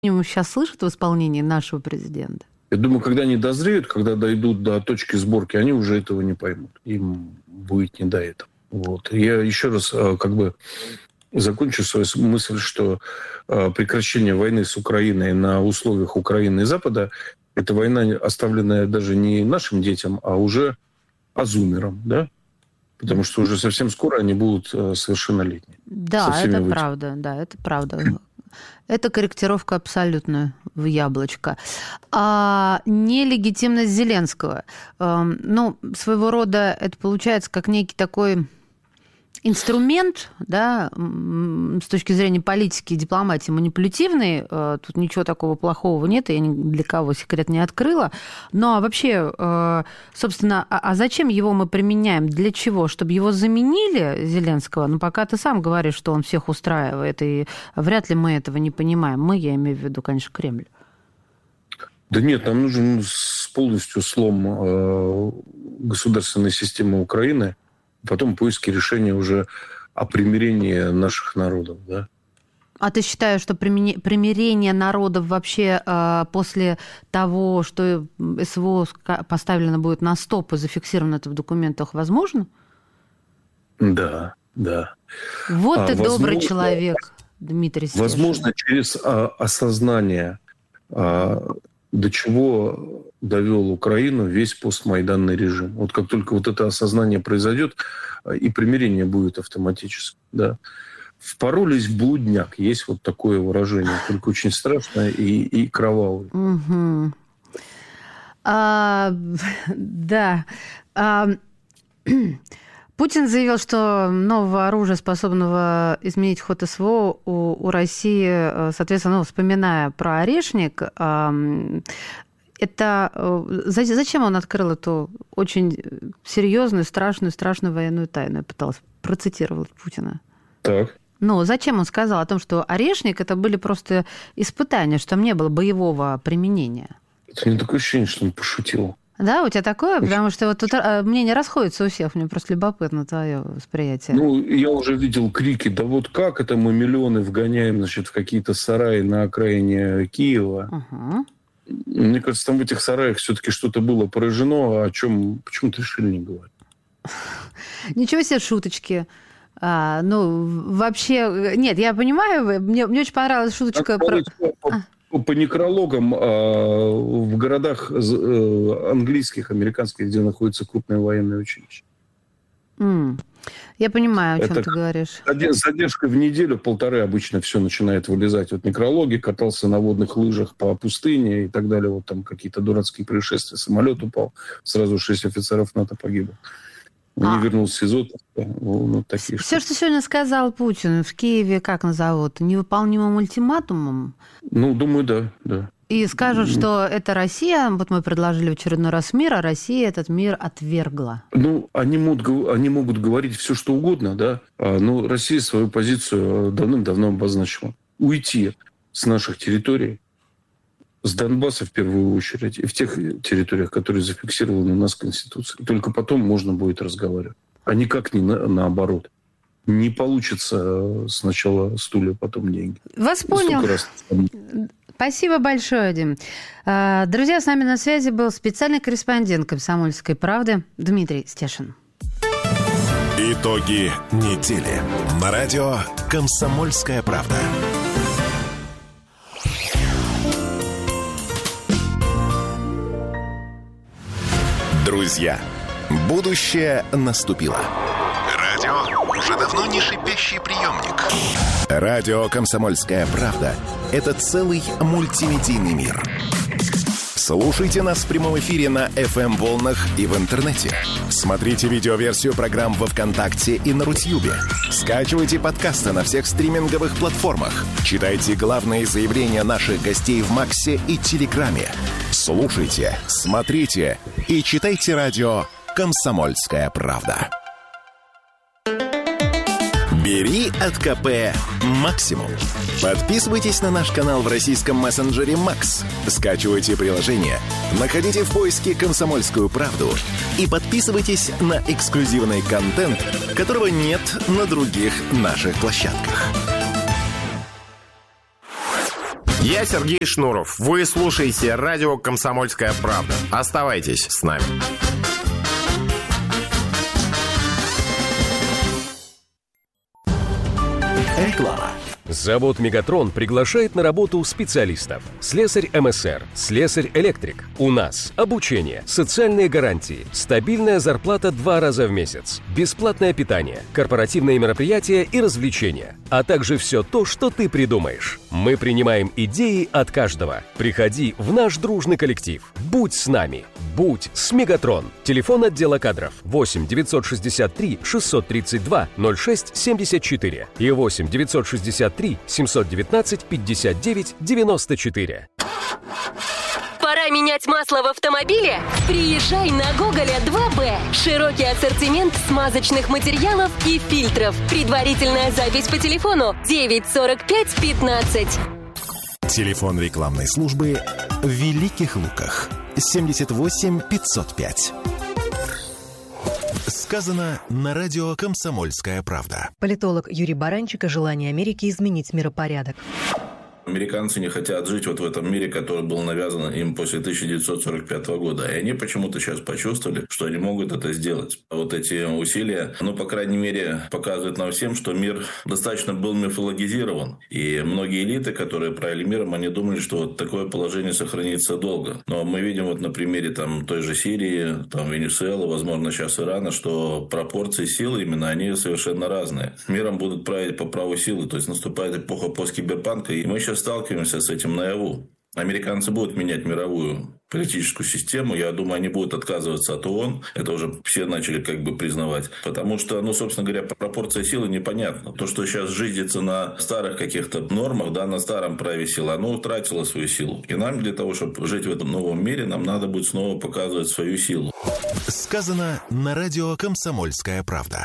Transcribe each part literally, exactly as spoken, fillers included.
сейчас слышат в исполнении нашего президента? Я думаю, когда они дозреют, когда дойдут до точки сборки, они уже этого не поймут. Им будет не до этого. Вот. Я еще раз как бы закончу свою мысль, что прекращение войны с Украиной на условиях Украины и Запада – это война, оставленная даже не нашим детям, а уже азумерам, да? Потому что уже совсем скоро они будут совершеннолетние. Да, это выйти. правда, да, это правда. Это корректировка абсолютно в яблочко. А нелегитимность Зеленского. Ну, своего рода это получается как некий такой инструмент, да, с точки зрения политики и дипломатии манипулятивный. Тут ничего такого плохого нет, я ни для кого секрет не открыла. Но вообще, собственно, а зачем его мы применяем? Для чего? Чтобы его заменили, Зеленского? Ну, пока ты сам говоришь, что он всех устраивает, и вряд ли мы этого не понимаем. Мы, я имею в виду, конечно, Кремль. Да нет, нам нужен полностью слом государственной системы Украины, потом поиски решения уже о примирении наших народов, да. А ты считаешь, что примирение народов вообще э, после того, что СВО поставлено будет на стоп и зафиксировано это в документах, возможно? Да, да. Вот а, ты возможно, добрый человек, Дмитрий Стешин. Возможно, через а, осознание, а, до чего довел Украину весь постмайданный режим. Вот как только вот это осознание произойдет, и примирение будет автоматически, да. Впоролись в блудняк. Есть вот такое выражение, только очень страшное и, и кровавое. Угу. А, да. А, Путин заявил, что нового оружия, способного изменить ход СВО у, у России, соответственно, ну, вспоминая про «Орешник», это зачем он открыл эту очень серьезную, страшную, страшную военную тайну? Я пыталась процитировать Путина. Так. Ну, зачем он сказал о том, что «Орешник» — это были просто испытания, что там не было боевого применения? Это не такое ощущение, что он пошутил. Да, у тебя такое? Потому что вот тут мнение расходится у всех. Мне просто любопытно твое восприятие. Ну, я уже видел крики, да вот как это мы миллионы вгоняем, значит, в какие-то сараи на окраине Киева. Угу. Мне кажется, там в этих сараях все-таки что-то было поражено, о чем почему-то решили не говорить. Ничего себе шуточки. А, ну, вообще... Нет, я понимаю, мне, мне очень понравилась шуточка про... По, по, по некрологам а, в городах а, английских, американских, где находятся крупные военные училища. Mm. Я понимаю, о чем Это ты говоришь. С задержкой в неделю-полторы обычно все начинает вылезать. Вот некрологи, катался на водных лыжах по пустыне и так далее. Вот там какие-то дурацкие происшествия. Самолет упал, сразу шесть офицеров НАТО погибло. Он а. не вернулся из отпуска. Ну, такие Все, что сегодня сказал Путин в Киеве, как назовут? Невыполнимым ультиматумом? Ну, думаю, да, да. И скажут, что это Россия, вот мы предложили в очередной раз мир, а Россия этот мир отвергла. Ну, они могут, они могут говорить все, что угодно, да, но Россия свою позицию давным-давно обозначила. Уйти с наших территорий, с Донбасса в первую очередь, и в тех территориях, которые зафиксированы у нас Конституцией. Только потом можно будет разговаривать. А никак не на, наоборот. Не получится сначала стулья, потом деньги. Вас понял. Спасибо большое, Дим. Друзья, с нами на связи был специальный корреспондент «Комсомольской правды» Дмитрий Стешин. Итоги недели. На радио «Комсомольская правда». Друзья, будущее наступило. Радио уже давно не шипящий приемник. Радио «Комсомольская правда» — это целый мультимедийный мир. Слушайте нас в прямом эфире на эф эм-волнах и в интернете. Смотрите видеоверсию программ во ВКонтакте и на Рутьюбе. Скачивайте подкасты на всех стриминговых платформах. Читайте главные заявления наших гостей в Максе и Телеграме. Слушайте, смотрите и читайте радио «Комсомольская правда». Бери от ка пэ максимум. Подписывайтесь на наш канал в российском мессенджере Макс. Скачивайте приложение, находите в поиске «Комсомольскую правду» и подписывайтесь на эксклюзивный контент, которого нет на других наших площадках. Я Сергей Шнуров. Вы слушаете радио «Комсомольская правда». Оставайтесь с нами. Реклама. Завод «Мегатрон» приглашает на работу специалистов. Слесарь эм эс эр, слесарь-электрик. У нас обучение, социальные гарантии, стабильная зарплата два раза в месяц, бесплатное питание, корпоративные мероприятия и развлечения, а также все то, что ты придумаешь. Мы принимаем идеи от каждого. Приходи в наш дружный коллектив. Будь с нами. Будь с «Мегатрон». Телефон отдела кадров восемь девятьсот шестьдесят три шестьсот тридцать два ноль шесть семьдесят четыре и восемь девятьсот шестьдесят три семьсот девятнадцать пятьдесят девять девяносто четыре. Пора менять масло в автомобиле? Приезжай на Гоголя два бэ. Широкий ассортимент смазочных материалов и фильтров. Предварительная запись по телефону девять сорок пять пятнадцать. Телефон рекламной службы в Великих Луках. семьдесят восемь пятьсот пять. Сказано на радио «Комсомольская правда». Политолог Юрий Баранчик о желании Америки изменить миропорядок. Американцы не хотят жить вот в этом мире, который был навязан им после тысяча девятьсот сорок пятого года. И они почему-то сейчас почувствовали, что они могут это сделать. Вот эти усилия, ну, по крайней мере, показывают нам всем, что мир достаточно был мифологизирован. И многие элиты, которые правили миром, они думали, что вот такое положение сохранится долго. Но мы видим вот на примере там, той же Сирии, там, Венесуэлы, возможно, сейчас Ирана, что пропорции силы именно, они совершенно разные. Миром будут править по праву силы. То есть наступает эпоха посткиберпанка, и мы сейчас сталкиваемся с этим наяву. Американцы будут менять мировую политическую систему. Я думаю, они будут отказываться от ООН. Это уже все начали как бы признавать. Потому что, ну, собственно говоря, пропорция силы непонятна. То, что сейчас жизнится на старых каких-то нормах, да, на старом праве силы, оно утратило свою силу. И нам для того, чтобы жить в этом новом мире, нам надо будет снова показывать свою силу. Сказано на радио «Комсомольская правда».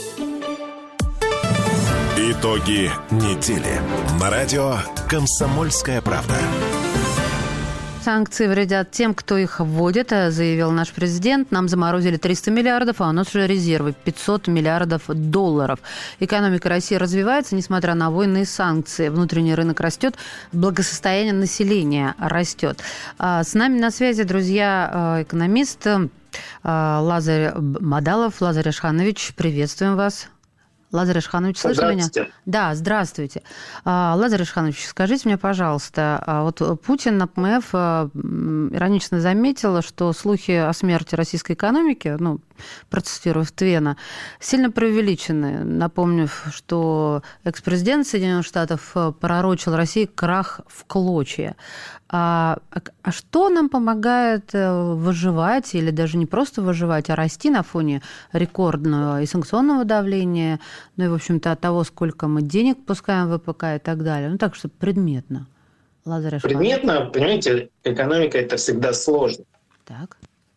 Итоги недели. На радио «Комсомольская правда». Санкции вредят тем, кто их вводит, заявил наш президент. Нам заморозили триста миллиардов, а у нас уже резервы пятьсот миллиардов долларов. Экономика России развивается, несмотря на войны и санкции. Внутренний рынок растет, благосостояние населения растет. С нами на связи, друзья, экономист Лазарь Мадалов. Лазарь Ашханович, приветствуем вас. Лазарь Ашханович, слышите меня? Да, здравствуйте. Лазарь Ашханович, скажите мне, пожалуйста, вот Путин на ПМФ иронично заметил, что слухи о смерти российской экономики, ну, процитирую Твена, сильно преувеличены. Напомню, что экс-президент Соединенных Штатов пророчил России крах в клочья. А, а что нам помогает выживать, или даже не просто выживать, а расти на фоне рекордного и санкционного давления, ну и, в общем-то, от того, сколько мы денег пускаем в ВПК и так далее? Ну так, чтобы предметно. Лазарь Ашханович. Предметно, понимаете, экономика – это всегда сложно. Так.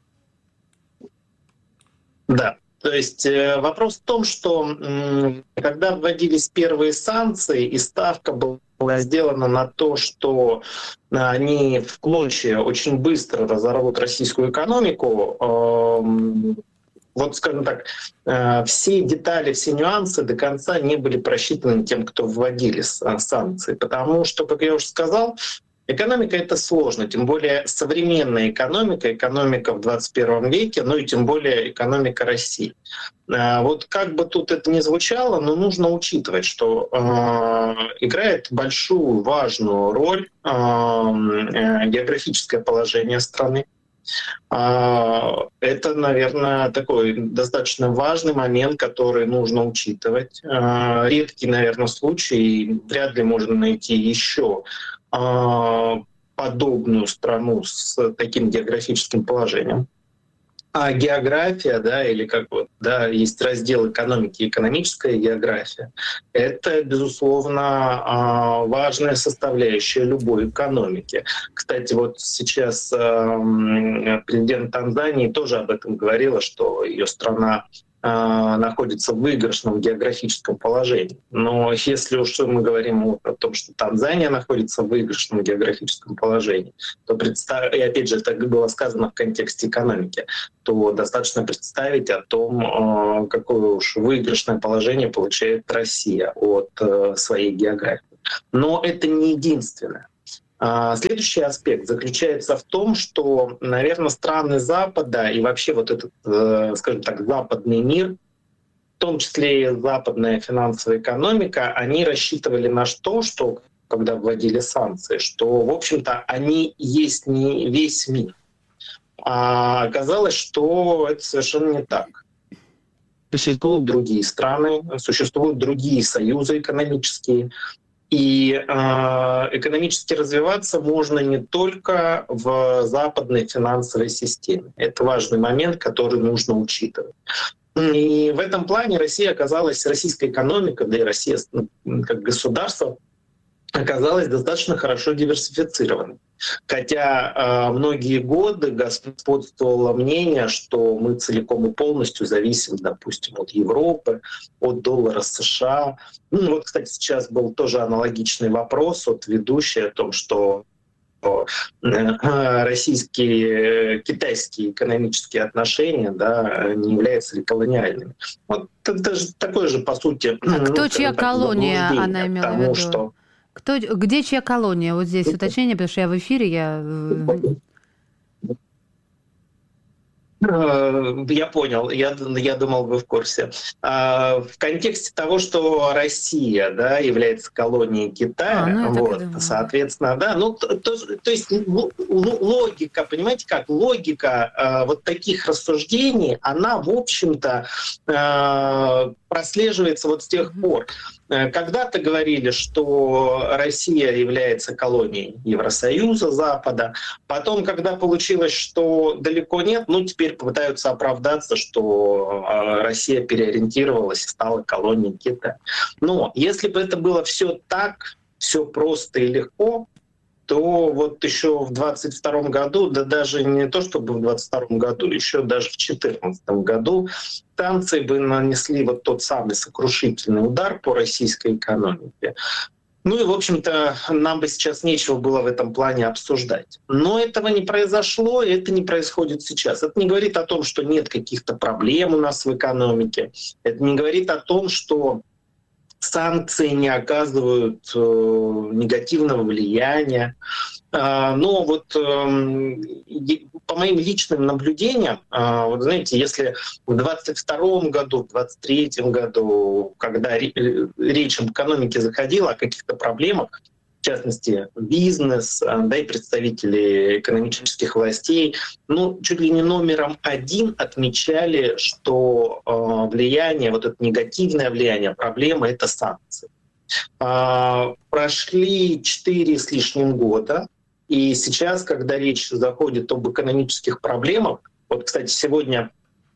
Да. То есть вопрос в том, что когда вводились первые санкции, и ставка была сделана на то, что они в клочья очень быстро разорвут российскую экономику, вот, скажем так, все детали, все нюансы до конца не были просчитаны тем, кто вводили санкции. Потому что, как я уже сказал, экономика — это сложно, тем более современная экономика, экономика в двадцать первом веке, ну и тем более экономика России. Вот как бы тут это ни звучало, но нужно учитывать, что э, играет большую, важную роль э, географическое положение страны. Это, наверное, такой достаточно важный момент, который нужно учитывать. Редкий, наверное, случай, вряд ли можно найти еще подобную страну с таким географическим положением. А география, да, или как вот, да, есть раздел экономики, экономическая география, это, безусловно, важная составляющая любой экономики. Кстати, вот сейчас президент Танзании тоже об этом говорила, что ее страна находится в выигрышном географическом положении. Но если уж мы говорим вот о том, что Танзания находится в выигрышном географическом положении, то представь, и опять же это было сказано в контексте экономики, то достаточно представить о том, какое уж выигрышное положение получает Россия от своей географии. Но это не единственное. Следующий аспект заключается в том, что, наверное, страны Запада и вообще вот этот, скажем так, западный мир, в том числе и западная финансовая экономика, они рассчитывали на то, что, когда вводили санкции, что, в общем-то, они есть не весь мир. А оказалось, что это совершенно не так. Существуют другие страны, существуют другие союзы экономические, и э, экономически развиваться можно не только в западной финансовой системе. Это важный момент, который нужно учитывать. И в этом плане Россия оказалась, российская экономика, да и Россия как государство, оказалась достаточно хорошо диверсифицированной. Хотя э, многие годы господствовало мнение, что мы целиком и полностью зависим, допустим, от Европы, от доллара США. Ну, вот, кстати, сейчас был тоже аналогичный вопрос от ведущей о том, что российские, китайские экономические отношения, да, не являются ли колониальными. Вот это же такое же, по сути... А ну, кто чья так, колония, она имела тому, в виду? Что... Кто, где чья колония? Вот здесь уточнение, потому что я в эфире, я... Я понял, я, я думал, вы в курсе. В контексте того, что Россия, да, является колонией Китая, а, ну, вот, соответственно, да, ну, то, то, то есть логика, понимаете как, логика вот таких рассуждений, она, в общем-то, прослеживается вот с тех пор. Когда-то говорили, что Россия является колонией Евросоюза, Запада. Потом, когда получилось, что далеко нет, ну теперь попытаются оправдаться, что Россия переориентировалась и стала колонией Китая. Но если бы это было все так, все просто и легко, то вот еще в двадцать втором году, да даже не то чтобы в двадцать втором году, еще даже в две тысячи четырнадцатом году санкции бы нанесли вот тот самый сокрушительный удар по российской экономике. Ну и, в общем-то, нам бы сейчас нечего было в этом плане обсуждать. Но этого не произошло, и это не происходит сейчас. Это не говорит о том, что нет каких-то проблем у нас в экономике. Это не говорит о том, что санкции не оказывают э, негативного влияния. Э, но вот э, по моим личным наблюдениям, э, вот знаете, если в двадцать втором году, в двадцать третьем году, когда речь об экономике заходила, о каких-то проблемах, в частности, бизнес, да и представители экономических властей, ну, чуть ли не номером один отмечали, что э, влияние, вот это негативное влияние, проблема — это санкции. Э, прошли четыре с лишним года, и сейчас, когда речь заходит об экономических проблемах, вот, кстати, сегодня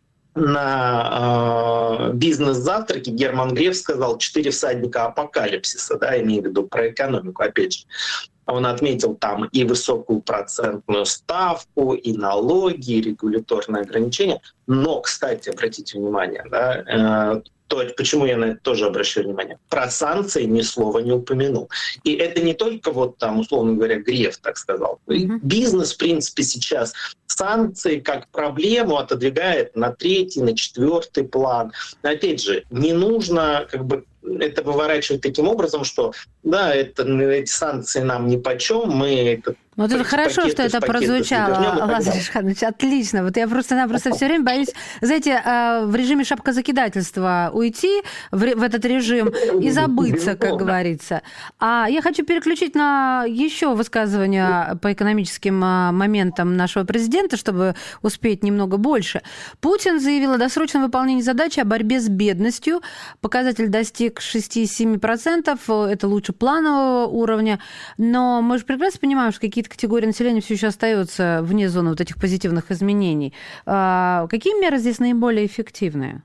на э, бизнес-завтраке Герман Греф сказал «четыре всадника апокалипсиса», да, имея в виду про экономику, опять же. Он отметил там и высокую процентную ставку, и налоги, и регуляторные ограничения. Но, кстати, обратите внимание, да, э, то, почему я на это тоже обращаю внимание, про санкции ни слова не упомянул. И это не только вот там, условно говоря, Греф так сказал. Mm-hmm. Бизнес, в принципе, сейчас санкции как проблему отодвигает на третий, на четвертый план. Но, опять же, не нужно как бы это выворачивать таким образом, что да, это, эти санкции нам нипочем, мы это... Вот это хорошо, что это прозвучало, Лазарь Ишханович, отлично. Вот я просто-напросто все время боюсь, знаете, в режиме шапкозакидательства уйти в, в этот режим и забыться, как говорится. А я хочу переключить на еще высказывания по экономическим моментам нашего президента, чтобы успеть немного больше. Путин заявил о досрочном выполнении задачи о борьбе с бедностью. Показатель достиг шесть-семь процентов, это лучше планового уровня. Но мы же прекрасно понимаем, что какие-то категории населения все еще остаются вне зоны вот этих позитивных изменений. А какие меры здесь наиболее эффективные?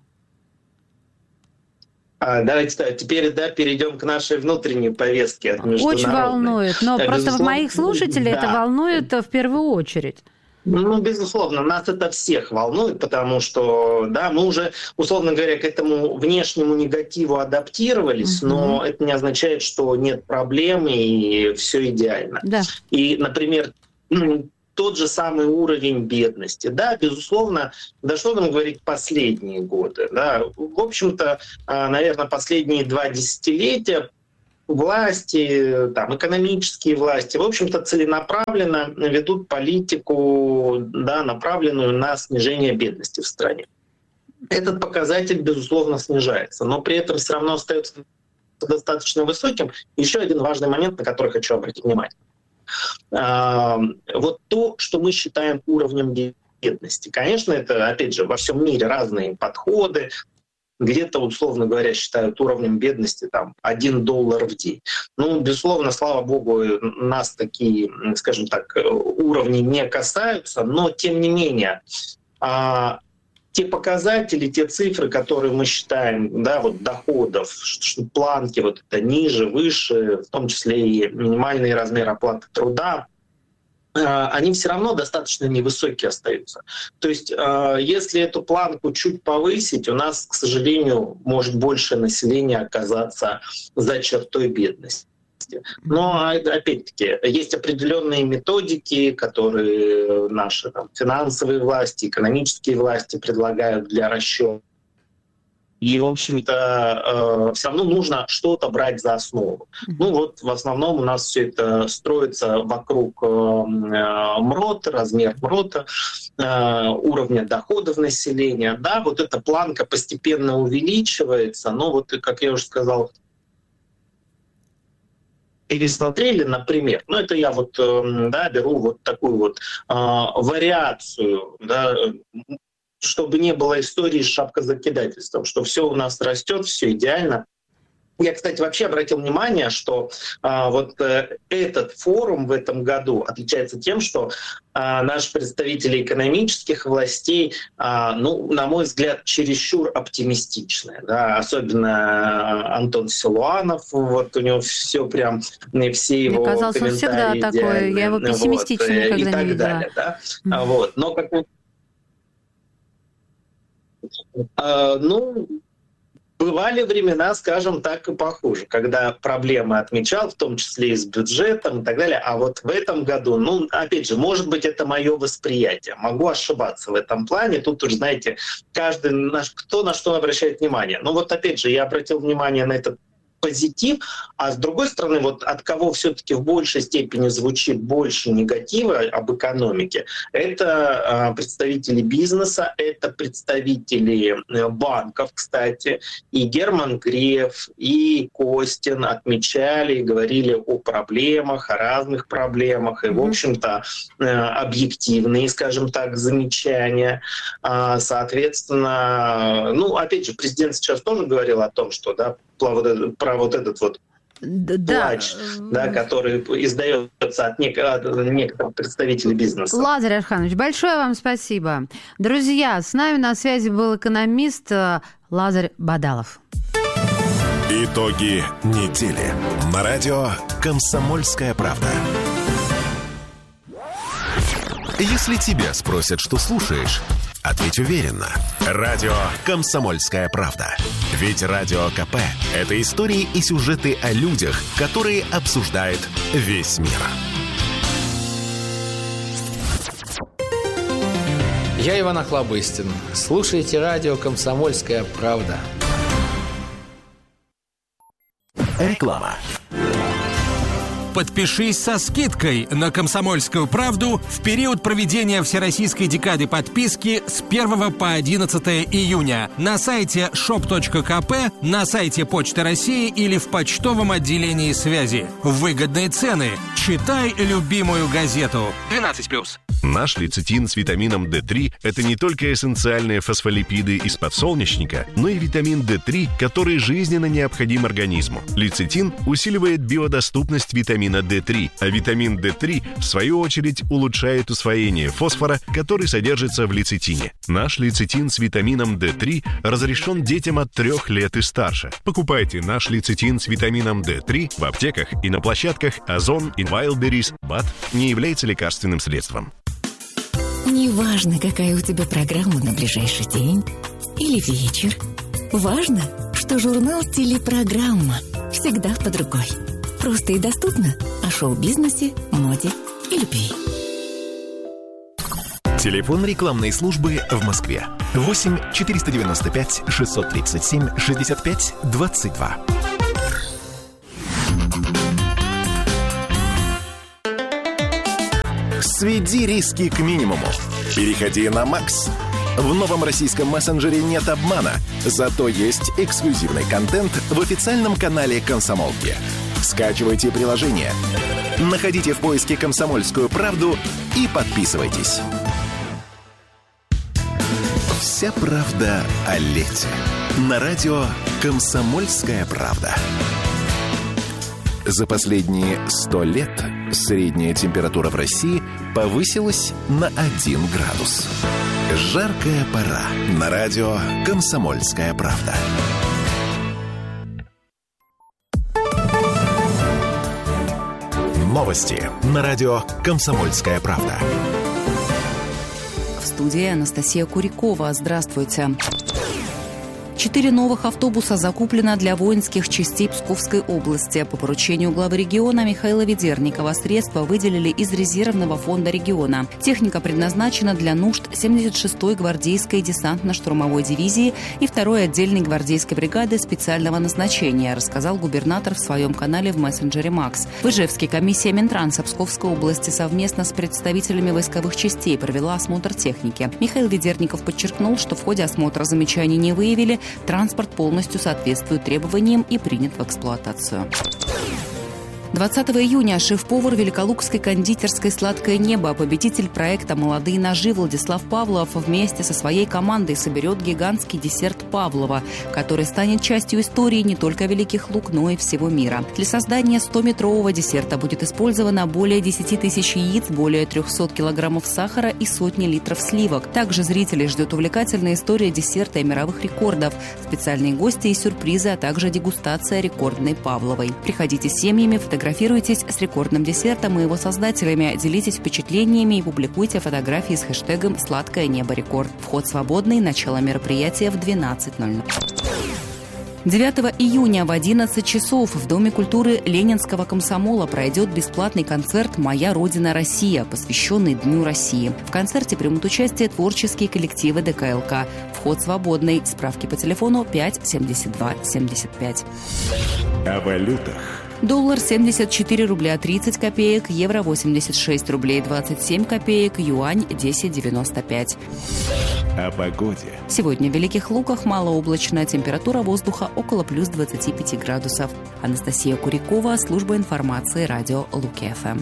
Давайте теперь да, перейдем к нашей внутренней повестке. Очень волнует, но так, просто безусловно, моих слушателей да. это волнует в первую очередь. Ну, безусловно, нас это всех волнует, потому что, да, мы уже, условно говоря, к этому внешнему негативу адаптировались, uh-huh. но это не означает, что нет проблем и все идеально. Да. И, например, тот же самый уровень бедности, да, безусловно, да что там говорить последние годы, да, в общем-то, наверное, последние два десятилетия власти, там, экономические власти, в общем-то, целенаправленно ведут политику, да, направленную на снижение бедности в стране. Этот показатель, безусловно, снижается, но при этом все равно остается достаточно высоким. Еще один важный момент, на который хочу обратить внимание. Вот то, что мы считаем уровнем бедности. Конечно, это, опять же, во всем мире разные подходы. Где-то, условно говоря, считают уровнем бедности там, один доллар в день. Ну, безусловно, слава богу, нас такие, скажем так, уровни не касаются, но тем не менее, а, те показатели, те цифры, которые мы считаем, да, вот доходов, что планки вот это ниже, выше, в том числе и минимальный размер оплаты труда, они все равно достаточно невысокие остаются. То есть если эту планку чуть повысить, у нас, к сожалению, может больше населения оказаться за чертой бедности. Но, опять-таки, есть определенные методики, которые наши там, финансовые власти, экономические власти предлагают для расчета. И, в общем-то, э, все равно нужно что-то брать за основу. Ну вот в основном у нас все это строится вокруг э, МРОТ, размер МРОТа, э, уровня доходов населения. Да, вот эта планка постепенно увеличивается, но вот, как я уже сказал, пересмотрели, например, ну это я вот э, да, беру вот такую вот э, вариацию, да, чтобы не было истории с шапкозакидательством, что все у нас растет, все идеально. Я, кстати, вообще обратил внимание, что а, вот а, этот форум в этом году отличается тем, что а, наши представители экономических властей, а, ну, на мой взгляд, чересчур оптимистичны. Да? Особенно Антон Силуанов, вот у него все прям, все его Мне казалось, он всегда такой, я его пессимистично вот, никогда и так не видела. Далее, да? mm-hmm. вот. Но как а, ну, бывали времена, скажем так, и похуже, когда проблемы отмечал, в том числе и с бюджетом и так далее. А вот в этом году, ну, опять же, может быть, это мое восприятие. Могу ошибаться в этом плане. Тут уж, знаете, каждый наш, кто на что обращает внимание. Но вот опять же, я обратил внимание на этот позитив, а с другой стороны, вот от кого все-таки в большей степени звучит больше негатива об экономике, это э, представители бизнеса, это представители э, банков, кстати, и Герман Греф, и Костин отмечали и говорили о проблемах, о разных проблемах, и, в общем-то, э, объективные, скажем так, замечания. Э, соответственно, ну, опять же, президент сейчас тоже говорил о том, что, да, про вот этот вот да. плач, да, который издается от, нек- от некоторых представителей бизнеса. Лазарь Арханович, большое вам спасибо. Друзья, с нами на связи был экономист Лазарь Бадалов. Итоги недели. На радио «Комсомольская правда». Если тебя спросят, что слушаешь, ответь уверенно. Радио «Комсомольская правда». Ведь Радио КП – это истории и сюжеты о людях, которые обсуждает весь мир. Я Иван Охлобыстин. Слушайте радио «Комсомольская правда». Реклама. Подпишись со скидкой на «Комсомольскую правду» в период проведения Всероссийской декады подписки с первого по одиннадцатое июня на сайте шоп точка ка пэ, на сайте Почты России или в почтовом отделении связи. Выгодные цены. Читай любимую газету. двенадцать плюс. Наш лецитин с витамином дэ три – это не только эссенциальные фосфолипиды из подсолнечника, но и витамин дэ три, который жизненно необходим организму. Лецитин усиливает биодоступность витамина дэ три, а витамин дэ три, в свою очередь, улучшает усвоение фосфора, который содержится в лецитине. Наш лецитин с витамином дэ три разрешен детям от трех лет и старше. Покупайте наш лецитин с витамином дэ три в аптеках и на площадках Озон и Wildberries. БАД не является лекарственным средством. Неважно, какая у тебя программа на ближайший день или вечер. Важно, что журнал «Телепрограмма» всегда под рукой. Просто и доступно о шоу-бизнесе, моде и любви. Телефон рекламной службы в Москве. восемь четыреста девяносто пять шестьсот тридцать семь шестьдесят пять двадцать два. Сведи риски к минимуму. Переходи на Макс. В новом российском мессенджере нет обмана, зато есть эксклюзивный контент в официальном канале «Комсомолки». Скачивайте приложение, находите в поиске «Комсомольскую правду» и подписывайтесь. Вся правда о лете. На радио «Комсомольская правда». За последние сто лет средняя температура в России повысилась на один градус. Жаркая пора. На радио «Комсомольская правда». Новости на радио «Комсомольская правда». В студии Анастасия Курякова. Здравствуйте. Четыре новых автобуса закуплено для воинских частей Псковской области. По поручению главы региона Михаила Ведерникова средства выделили из резервного фонда региона. Техника предназначена для нужд семьдесят шестой гвардейской десантно-штурмовой дивизии и второй отдельной гвардейской бригады специального назначения, рассказал губернатор в своем канале в мессенджере Макс. В Ижевске комиссия Минтранса Псковской области совместно с представителями войсковых частей провела осмотр техники. Михаил Ведерников подчеркнул, что в ходе осмотра замечаний не выявили, транспорт полностью соответствует требованиям и принят в эксплуатацию. двадцатого июня шеф-повар Великолукской кондитерской «Сладкое небо», победитель проекта «Молодые ножи» Владислав Павлов вместе со своей командой соберет гигантский десерт Павлова, который станет частью истории не только Великих Луг, но и всего мира. Для создания стометрового десерта будет использовано более десяти тысяч яиц, более трехсот килограммов сахара и сотни литров сливок. Также зрителей ждет увлекательная история десерта и мировых рекордов, специальные гости и сюрпризы, а также дегустация рекордной Павловой. Приходите с семьями, фотографируйте. Фотографируйтесь с рекордным десертом и его создателями, делитесь впечатлениями и публикуйте фотографии с хэштегом «Сладкое небо рекорд». Вход свободный, начало мероприятия в двенадцать ноль ноль. девятого июня в одиннадцать часов в Доме культуры Ленинского комсомола пройдет бесплатный концерт «Моя Родина Россия», посвященный Дню России. В концерте примут участие творческие коллективы ДК ЛК. Вход свободный. Справки по телефону пять семьдесят два семьдесят пять. О валютах. Доллар семьдесят четыре рубля тридцать копеек, евро восемьдесят шесть рублей двадцать семь копеек, юань десять девяносто пять. О погоде. Сегодня в Великих Луках малооблачная, температура воздуха около плюс двадцати пяти градусов. Анастасия Курякова, служба информации, радио Луки-ФМ.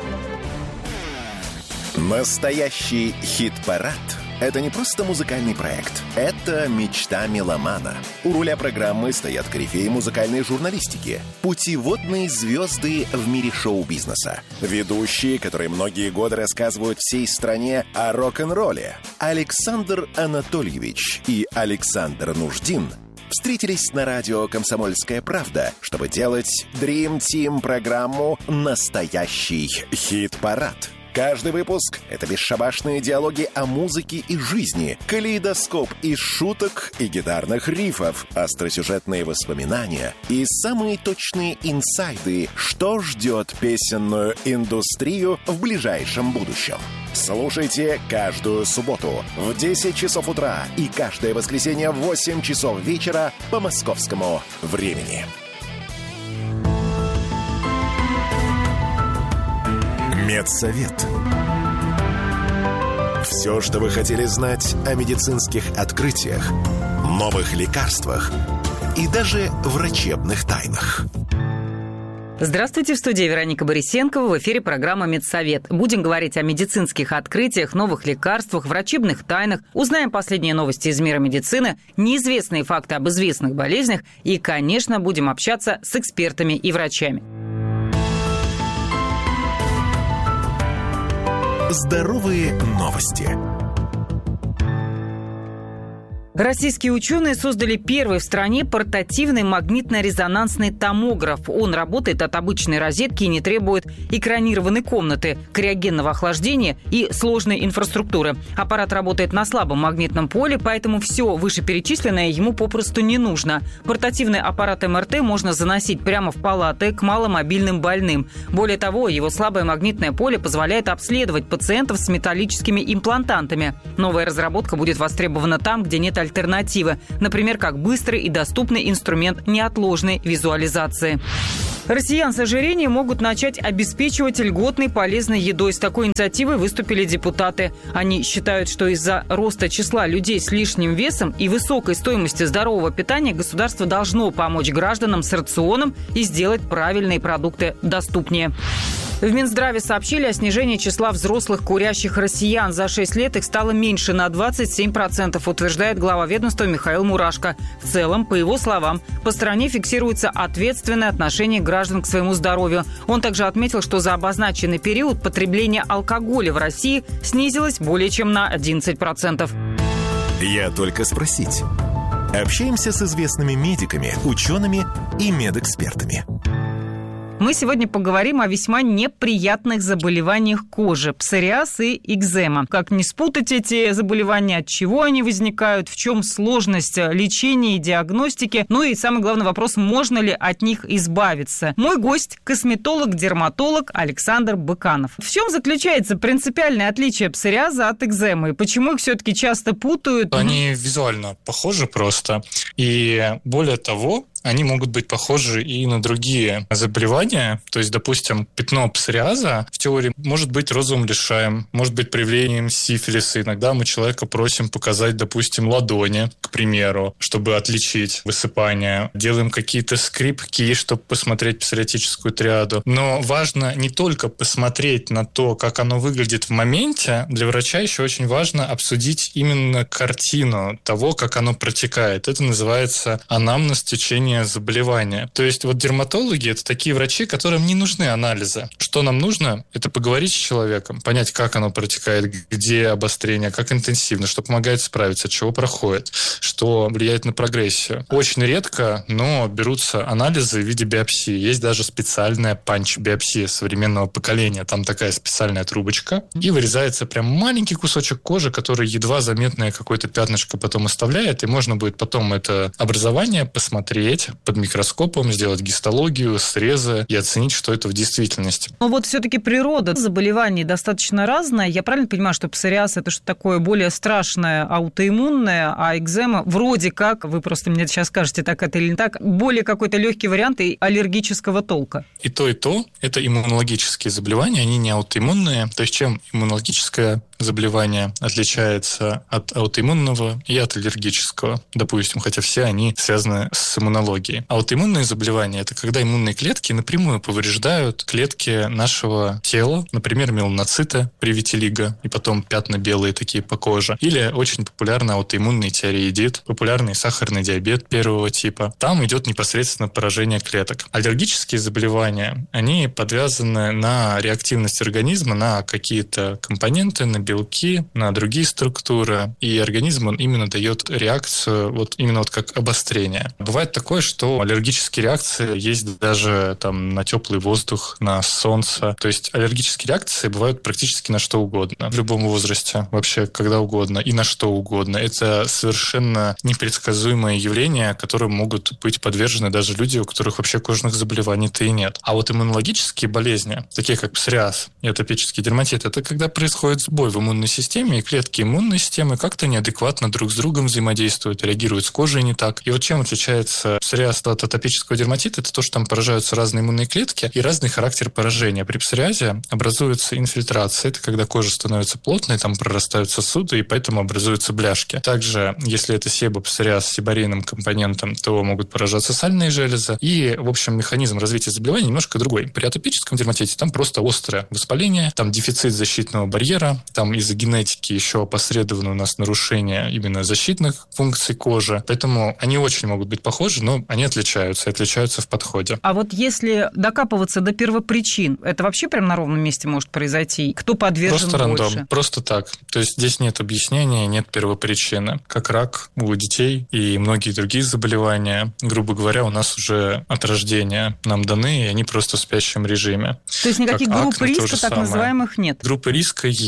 Настоящий хит-парад – это не просто музыкальный проект. Это мечта меломана. У руля программы стоят корифеи музыкальной журналистики, путеводные звезды в мире шоу-бизнеса, ведущие, которые многие годы рассказывают всей стране о рок-н-ролле. Александр Анатольевич и Александр Нуждин встретились на радио «Комсомольская правда», чтобы делать Dream Team программу «Настоящий хит-парад». Каждый выпуск — это бесшабашные диалоги о музыке и жизни, калейдоскоп из шуток и гитарных рифов, остросюжетные воспоминания и самые точные инсайды, что ждет песенную индустрию в ближайшем будущем. Слушайте каждую субботу в десять часов утра и каждое воскресенье в восемь часов вечера по московскому времени. Медсовет. Все, что вы хотели знать о медицинских открытиях, новых лекарствах и даже врачебных тайнах. Здравствуйте, в студии Вероника Борисенкова, в эфире программа «Медсовет». Будем говорить о медицинских открытиях, новых лекарствах, врачебных тайнах, узнаем последние новости из мира медицины, неизвестные факты об известных болезнях и, конечно, будем общаться с экспертами и врачами. Здоровые новости. Российские ученые создали первый в стране портативный магнитно-резонансный томограф. Он работает от обычной розетки и не требует экранированной комнаты, криогенного охлаждения и сложной инфраструктуры. Аппарат работает на слабом магнитном поле, поэтому все вышеперечисленное ему попросту не нужно. Портативный аппарат эм эр тэ можно заносить прямо в палаты к маломобильным больным. Более того, его слабое магнитное поле позволяет обследовать пациентов с металлическими имплантантами. Новая разработка будет востребована там, где нет альтернативы. Альтернативы, например, как быстрый и доступный инструмент неотложной визуализации. Россиян с ожирением могут начать обеспечивать льготной полезной едой. С такой инициативой выступили депутаты. Они считают, что из-за роста числа людей с лишним весом и высокой стоимости здорового питания государство должно помочь гражданам с рационом и сделать правильные продукты доступнее. В Минздраве сообщили о снижении числа взрослых курящих россиян. За шесть лет их стало меньше на двадцать семь процентов, утверждает глава ведомства Михаил Мурашко. В целом, по его словам, по стране фиксируется ответственное отношение граждан к своему здоровью. Он также отметил, что за обозначенный период потребление алкоголя в России снизилось более чем на одиннадцать процентов. Я только спросить. Общаемся с известными медиками, учеными и медэкспертами. Мы сегодня поговорим о весьма неприятных заболеваниях кожи – псориаз и экзема. Как не спутать эти заболевания, от чего они возникают, в чем сложность лечения и диагностики, ну и самый главный вопрос – можно ли от них избавиться. Мой гость – косметолог-дерматолог Александр Быканов. В чем заключается принципиальное отличие псориаза от экземы? Почему их все-таки часто путают? Они визуально похожи просто. И более того, они могут быть похожи и на другие заболевания. То есть, допустим, пятно псориаза в теории может быть розовым лишаем, может быть проявлением сифилиса. Иногда мы человека просим показать, допустим, ладони, к примеру, чтобы отличить высыпание. Делаем какие-то скрипки, чтобы посмотреть псориатическую триаду. Но важно не только посмотреть на то, как оно выглядит в моменте. Для врача еще очень важно обсудить именно картину того, как оно протекает. Это называется анамнез течения заболевания. То есть вот дерматологи – это такие врачи, которым не нужны анализы. Что нам нужно? Это поговорить с человеком, понять, как оно протекает, где обострение, как интенсивно, что помогает справиться, от чего проходит, что влияет на прогрессию. Очень редко, но берутся анализы в виде биопсии. Есть даже специальная панч-биопсия современного поколения. Там такая специальная трубочка, и вырезается прям маленький кусочек кожи, который едва заметное какое-то пятнышко потом оставляет, и можно будет потом это образование посмотреть под микроскопом, сделать гистологию, срезы и оценить, что это в действительности. Но вот все-таки природа заболеваний достаточно разная. Я правильно понимаю, что псориаз – это что-то такое более страшное, аутоиммунное, а экзема вроде как, вы просто мне сейчас скажете, так это или не так, более какой-то легкий вариант и аллергического толка? И то, и то – это иммунологические заболевания, они не аутоиммунные. То есть чем иммунологическое заболевание отличается от аутоиммунного и от аллергического, допустим, хотя все они связаны с иммунологией. Аутоиммунные заболевания – это когда иммунные клетки напрямую повреждают клетки нашего тела, например, меланоциты при витилиго, и потом пятна белые такие по коже. Или очень популярный аутоиммунный тиреоидит, популярный сахарный диабет первого типа. Там идет непосредственно поражение клеток. Аллергические заболевания, они подвязаны на реактивность организма, на какие-то компоненты, на белки, на другие структуры, и организм, он именно дает реакцию, вот именно вот как обострение. Бывает такое, что аллергические реакции есть даже там на теплый воздух, на солнце. То есть аллергические реакции бывают практически на что угодно, в любом возрасте, вообще когда угодно и на что угодно. Это совершенно непредсказуемое явление, которым могут быть подвержены даже люди, у которых вообще кожных заболеваний-то и нет. А вот иммунологические болезни, такие как псориаз и атопический дерматит, это когда происходит сбой в иммунной системе, и клетки иммунной системы как-то неадекватно друг с другом взаимодействуют, реагируют с кожей не так. И вот чем отличается псориаз от атопического дерматита, это то, что там поражаются разные иммунные клетки и разный характер поражения. При псориазе образуется инфильтрация, это когда кожа становится плотной, там прорастают сосуды, и поэтому образуются бляшки. Также, если это себопсориаз с сибарейным компонентом, то могут поражаться сальные железы. И, в общем, механизм развития заболевания немножко другой. При атопическом дерматите там просто острое воспаление, там дефицит защитного барьера, там из-за генетики еще опосредовано у нас нарушение именно защитных функций кожи. Поэтому они очень могут быть похожи, но они отличаются, и отличаются в подходе. А вот если докапываться до первопричин, это вообще прям на ровном месте может произойти? Кто подвержен просто больше? Рандом, просто так. То есть здесь нет объяснения, нет первопричины. Как рак у детей и многие другие заболевания, грубо говоря, у нас уже от рождения нам даны, и они просто в спящем режиме. То есть никаких как групп акне, риска, так самое. называемых, нет? Группы риска есть.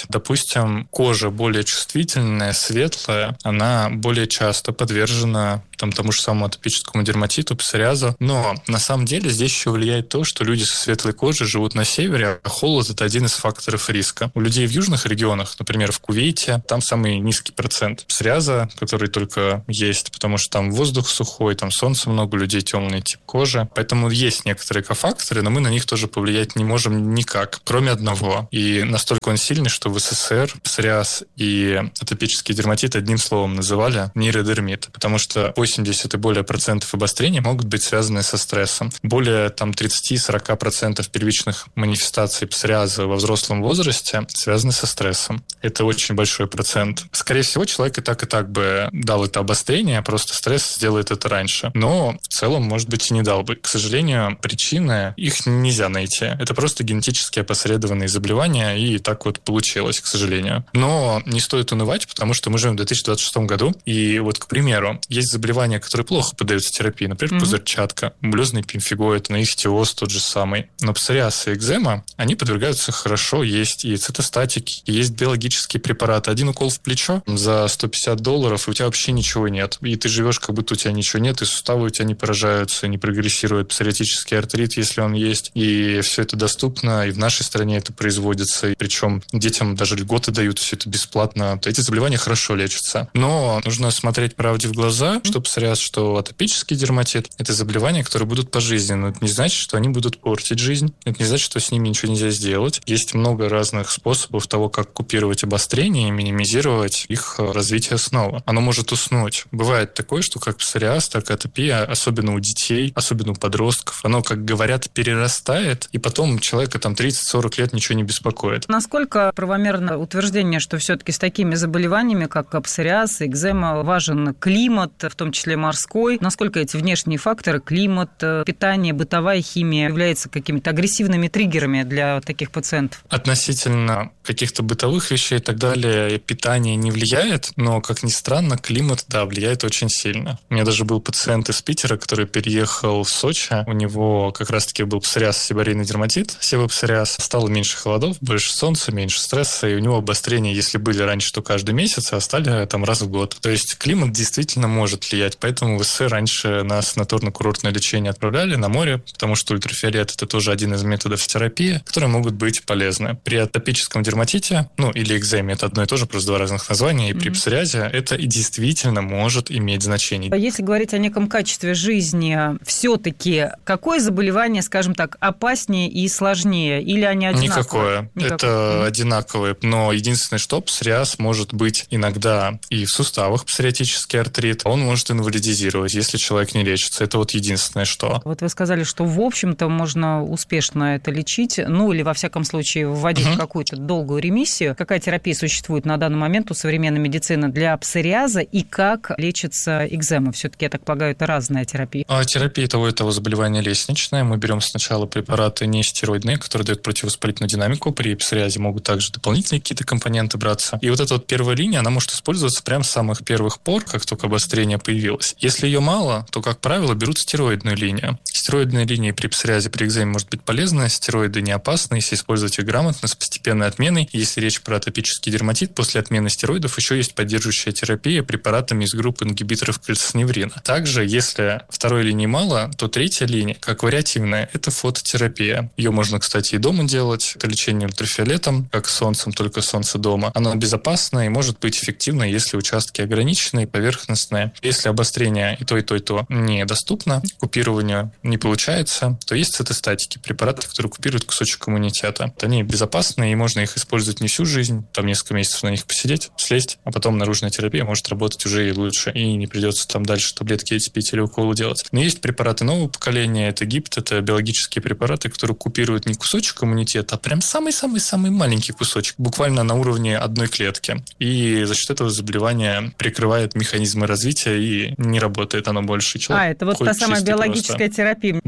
Допустим, кожа более чувствительная, светлая, она более часто подвержена там, тому же самому атопическому дерматиту, псориазу. Но на самом деле здесь еще влияет то, что люди со светлой кожей живут на севере, а холод – это один из факторов риска. У людей в южных регионах, например, в Кувейте, там самый низкий процент псориаза, который только есть, потому что там воздух сухой, там солнца много, людей темный тип кожи. Поэтому есть некоторые кофакторы, но мы на них тоже повлиять не можем никак, кроме одного. И настолько он сильный, что в СССР псориаз и атопический дерматит одним словом называли нейродермит, потому что восемьдесят и более процентов обострений могут быть связаны со стрессом. Более там тридцать-сорок процентов первичных манифестаций псориаза во взрослом возрасте связаны со стрессом. Это очень большой процент. Скорее всего, человек и так, и так бы дал это обострение, просто стресс сделает это раньше. Но в целом, может быть, и не дал бы. К сожалению, причины, их нельзя найти. Это просто генетически опосредованные заболевания, и так вот получилось, к сожалению. Но не стоит унывать, потому что мы живем в две тысячи двадцать шестом году, и вот, к примеру, есть заболевания, которые плохо поддаются терапии, например, mm-hmm. пузырчатка, булезный пемфигоид, наихтиоз тот же самый. Но псориаз и экзема, они подвергаются хорошо, есть и цитостатики, есть биологические препараты. Один укол в плечо за сто пятьдесят долларов, и у тебя вообще ничего нет. И ты живешь, как будто у тебя ничего нет, и суставы у тебя не поражаются, не прогрессирует псориатический артрит, если он есть. И все это доступно, и в нашей стране это производится. И причем детям даже льготы дают, все это бесплатно. Эти заболевания хорошо лечатся. Но нужно смотреть правде в глаза, что псориаз, что атопический дерматит – это заболевания, которые будут пожизненно. Это не значит, что они будут портить жизнь. Это не значит, что с ними ничего нельзя сделать. Есть много разных способов того, как купировать обострение и минимизировать их развитие снова. Оно может уснуть. Бывает такое, что как псориаз, так и атопия, особенно у детей, особенно у подростков, оно, как говорят, перерастает, и потом человека там тридцать-сорок лет ничего не беспокоит. Насколько правомерно утверждение, что все-таки с такими заболеваниями, как псориаз, экзема, важен климат, в том числе морской? Насколько эти внешние факторы, климат, питание, бытовая химия, являются какими-то агрессивными триггерами для таких пациентов? Относительно каких-то бытовых вещей и так далее, питание не влияет, но, как ни странно, климат, да, влияет очень сильно. У меня даже был пациент из Питера, который переехал в Сочи. У него как раз-таки был псориаз, сибарейный дерматит, себопсориаз. Стало меньше холодов, больше солнца, меньше стресса, и у него обострения, если были раньше, то каждый месяц, а стали там раз в год. То есть климат действительно может влиять, поэтому в СССР раньше на санаторно-курортное лечение отправляли на море, потому что ультрафиолет – это тоже один из методов терапии, которые могут быть полезны. При атопическом дерматите, ну или экземе, это одно и то же, просто два разных названия, и mm-hmm. при псориазе это и действительно может иметь значение. Если говорить о неком качестве жизни, все-таки какое заболевание, скажем так, опаснее и сложнее? Или они одинаковые? Никакое. Никакое. Это mm-hmm. одинаковые. Но единственное, что псориаз может быть иногда и в суставах, псориатический артрит, он может инвалидизировать, если человек не лечится. Это вот единственное, что. Вот вы сказали, что, в общем-то, можно успешно это лечить, ну или, во всяком случае, вводить uh-huh. в какую-то долгую ремиссию. Какая терапия существует на данный момент у современной медицины для псориаза и как лечится экзема? Все-таки, я так полагаю, это разная терапия. А терапия того и того заболевания лестничная. Мы берем сначала препараты нестероидные, которые дают противовоспалительную динамику. При псориазе могут также дополнительные какие-то компоненты браться. И вот эта вот первая линия, она может использоваться прямо с самых первых пор, как только обострение появилось. Если ее мало, то, как правило, берут стероидную линию. Стероидная линия при псориазе, при экземе может быть полезна, стероиды не опасны, если использовать их грамотно, с постепенной отменой. Если речь про атопический дерматит, после отмены стероидов еще есть поддерживающая терапия препаратами из группы ингибиторов кальциневрина. Также, если второй линии мало, то третья линия, как вариативная, это фототерапия. Ее можно, кстати, и дома делать. Это лечение ультрафиолетом, как солнцем, только солнце дома. Оно безопасно и может быть эффективно, если участки ограниченные, поверхностные. Если обострение и то, и то, и то недоступно, купированию не получается, то есть цитостатики, препараты, которые купируют кусочек иммунитета. Они безопасны, и можно их использовать не всю жизнь, там несколько месяцев на них посидеть, слезть, а потом наружная терапия может работать уже и лучше, и не придется там дальше таблетки эти пить или уколы делать. Но есть препараты нового поколения, это гипт, это биологические препараты, которые купируют не кусочек иммунитета, а прям самый-самый-самый маленький кусочек, буквально на уровне одной клетки. И за счет этого заболевание прикрывает механизмы развития, и не работает оно больше. Человек а, это вот та самая биологическая просто. терапия. Да,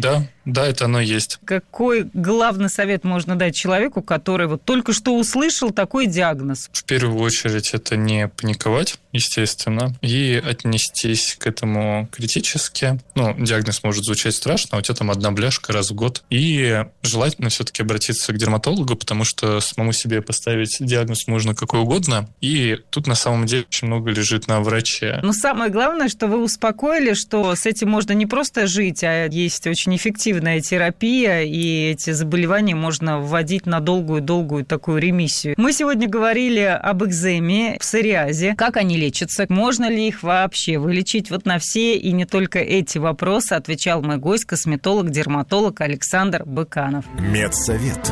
Да, это оно есть. Какой главный совет можно дать человеку, который вот только что услышал такой диагноз? В первую очередь это не паниковать, естественно, и отнестись к этому критически. Ну, диагноз может звучать страшно, а у тебя там одна бляшка раз в год. И желательно все-таки обратиться к дерматологу, потому что самому себе поставить диагноз можно какой угодно. И тут на самом деле очень много лежит на враче. Но самое главное, что вы успокоили, что с этим можно не просто жить, а есть очень эффективная терапия, и эти заболевания можно вводить на долгую-долгую такую ремиссию. Мы сегодня говорили об экземе, псориазе, как они лечатся, можно ли их вообще вылечить. Вот на все и не только эти вопросы отвечал мой гость, косметолог-дерматолог Александр Быканов. Медсовет.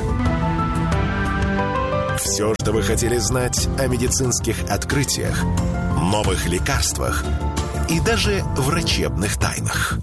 Все, что вы хотели знать о медицинских открытиях, новых лекарствах и даже врачебных тайнах.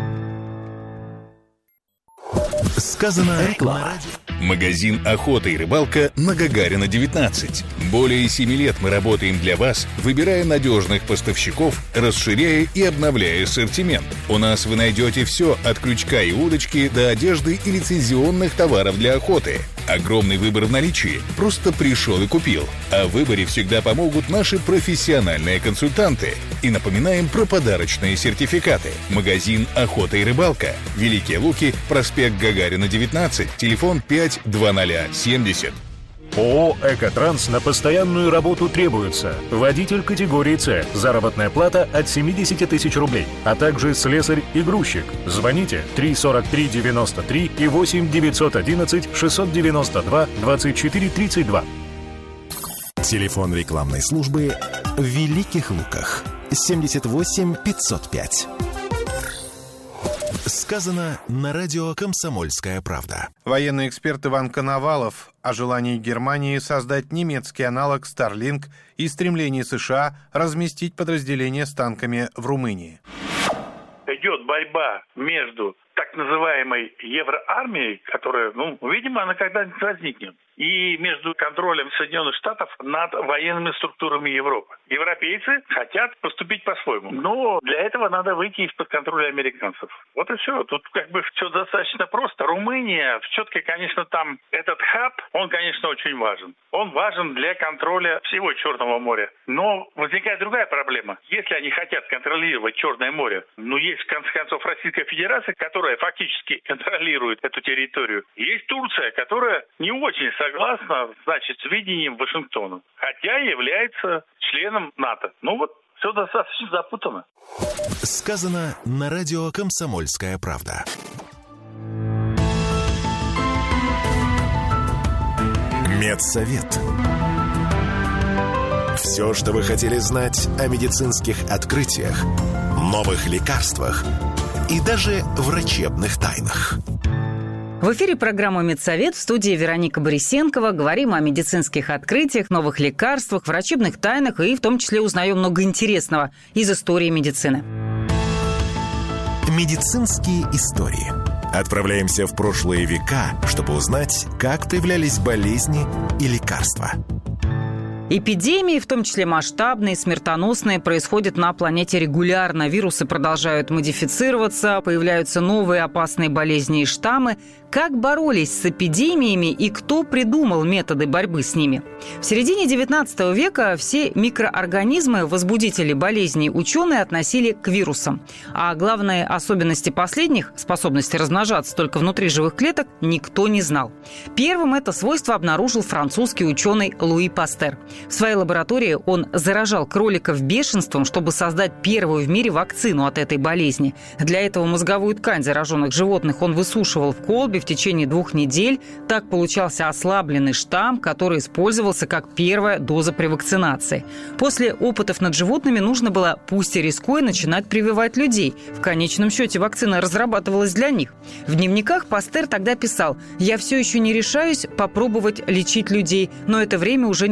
Сказано реклама. Магазин «Охота и рыбалка» на Гагарина, девятнадцать. Более семи лет мы работаем для вас, выбирая надежных поставщиков, расширяя и обновляя ассортимент. У нас вы найдете все от крючка и удочки до одежды и лицензионных товаров для охоты. Огромный выбор в наличии. Просто пришел и купил. О выборе всегда помогут наши профессиональные консультанты. И напоминаем про подарочные сертификаты. Магазин «Охота и рыбалка». Великие Луки, проспект Гагарина, девятнадцать, телефон пять два ноль семьдесят. ООО «Экотранс» на постоянную работу требуется. Водитель категории С. Заработная плата от семьдесят тысяч рублей. А также слесарь и грузчик. Звоните три сорок три девяносто три и восемь девятьсот одиннадцать шестьсот девяносто два двадцать четыре тридцать два. Телефон рекламной службы в Великих Луках. семьдесят восемь пятьсот пять. Сказано на радио «Комсомольская правда». Военный эксперт Иван Коновалов о желании Германии создать немецкий аналог Starlink и стремлении США разместить подразделения с танками в Румынии. Идет борьба между так называемой евроармией, которая, ну, видимо, она когда-нибудь возникнет, и между контролем Соединенных Штатов над военными структурами Европы. Европейцы хотят поступить по-своему, но для этого надо выйти из-под контроля американцев. Вот и все. Тут как бы все достаточно просто. Румыния, все-таки, конечно, там этот хаб, он, конечно, очень важен. Он важен для контроля всего Черного моря. Но возникает другая проблема. Если они хотят контролировать Черное море, ну, есть, в конце концов, Российская Федерация, которая фактически контролирует эту территорию. Есть Турция, которая не очень согласна, значит, с видением Вашингтона, хотя является членом НАТО. Ну вот, все достаточно запутано. Сказано на радио «Комсомольская правда». Медсовет. Все, что вы хотели знать о медицинских открытиях, новых лекарствах и даже врачебных тайнах. В эфире программа «Медсовет», в студии Вероника Борисенкова. Говорим о медицинских открытиях, новых лекарствах, врачебных тайнах и в том числе узнаем много интересного из истории медицины. Медицинские истории. Отправляемся в прошлые века, чтобы узнать, как появлялись болезни и лекарства. Эпидемии, в том числе масштабные, смертоносные, происходят на планете регулярно. Вирусы продолжают модифицироваться, появляются новые опасные болезни и штаммы. Как боролись с эпидемиями и кто придумал методы борьбы с ними? В середине девятнадцатого века все микроорганизмы, возбудители болезней, ученые относили к вирусам. А главные особенности последних, способности размножаться только внутри живых клеток, никто не знал. Первым это свойство обнаружил французский ученый Луи Пастер. В своей лаборатории он заражал кроликов бешенством, чтобы создать первую в мире вакцину от этой болезни. Для этого мозговую ткань зараженных животных он высушивал в колбе в течение двух недель. Так получался ослабленный штамм, который использовался как первая доза при вакцинации. После опытов над животными нужно было, пусть и рискуя, начинать прививать людей. В конечном счете вакцина разрабатывалась для них. В дневниках Пастер тогда писал: «Я все еще не решаюсь попробовать лечить людей, но это время уже недалеко.